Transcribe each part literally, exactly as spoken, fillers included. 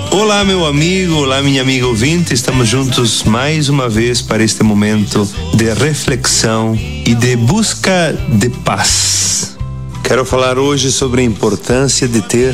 Olá, meu amigo, olá, minha amiga ouvinte, estamos juntos mais uma vez para este momento de reflexão e de busca de paz. Quero falar hoje sobre a importância de ter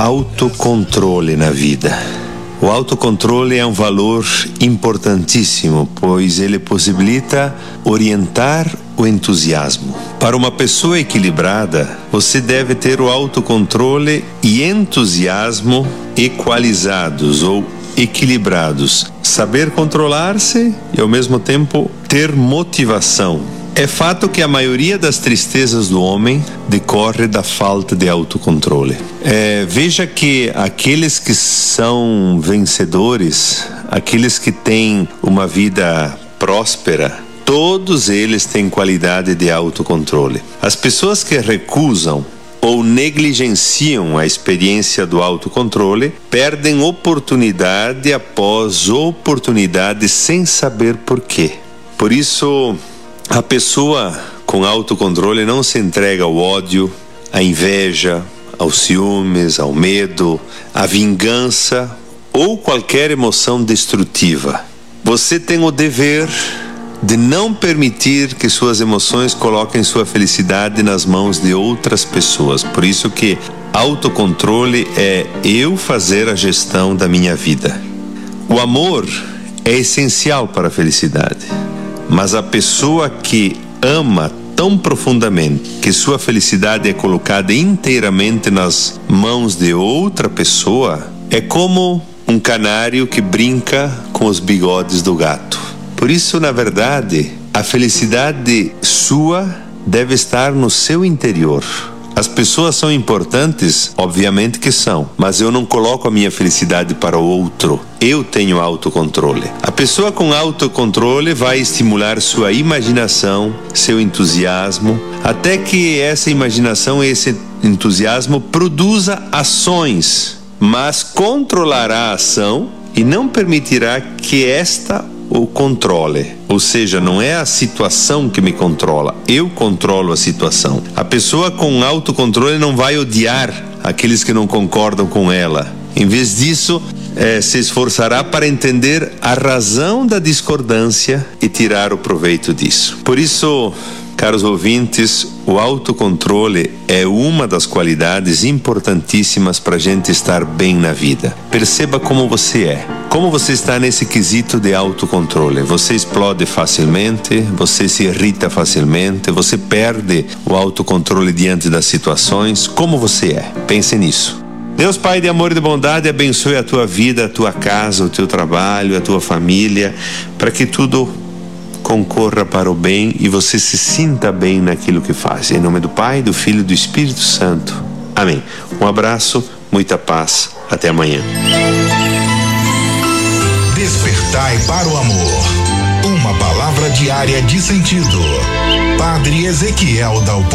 autocontrole na vida. O autocontrole é um valor importantíssimo, pois ele possibilita orientar o entusiasmo. Para uma pessoa equilibrada, você deve ter o autocontrole e entusiasmo equalizados ou equilibrados. Saber controlar-se e, ao mesmo tempo, ter motivação. É fato que a maioria das tristezas do homem decorre da falta de autocontrole. É, veja que aqueles que são vencedores, aqueles que têm uma vida próspera, todos eles têm qualidade de autocontrole. As pessoas que recusam ou negligenciam a experiência do autocontrole perdem oportunidade após oportunidade sem saber por quê. Por isso, a pessoa com autocontrole não se entrega ao ódio, à inveja, aos ciúmes, ao medo, à vingança ou qualquer emoção destrutiva. Você tem o dever de não permitir que suas emoções coloquem sua felicidade nas mãos de outras pessoas. Por isso que autocontrole é eu fazer a gestão da minha vida. O amor é essencial para a felicidade. Mas a pessoa que ama tão profundamente que sua felicidade é colocada inteiramente nas mãos de outra pessoa é como um canário que brinca com os bigodes do gato. Por isso, na verdade, a felicidade sua deve estar no seu interior. As pessoas são importantes, obviamente que são, mas eu não coloco a minha felicidade para o outro. Eu tenho autocontrole. A pessoa com autocontrole vai estimular sua imaginação, seu entusiasmo, até que essa imaginação e esse entusiasmo produza ações, mas controlará a ação e não permitirá que esta o controle. Ou seja, não é a situação que me controla, eu controlo a situação. A pessoa com autocontrole não vai odiar aqueles que não concordam com ela. Em vez disso, é, se esforçará para entender a razão da discordância e tirar o proveito disso. Por isso, caros ouvintes, o autocontrole é uma das qualidades importantíssimas para a gente estar bem na vida. Perceba como você é. Como você está nesse quesito de autocontrole? Você explode facilmente, você se irrita facilmente, você perde o autocontrole diante das situações. Como você é? Pense nisso. Deus Pai de amor e de bondade abençoe a tua vida, a tua casa, o teu trabalho, a tua família, para que tudo concorra para o bem e você se sinta bem naquilo que faz. Em nome do Pai, do Filho e do Espírito Santo. Amém. Um abraço, muita paz. Até amanhã. Despertai para o amor. Uma palavra diária de sentido. Padre Ezequiel Dalpo.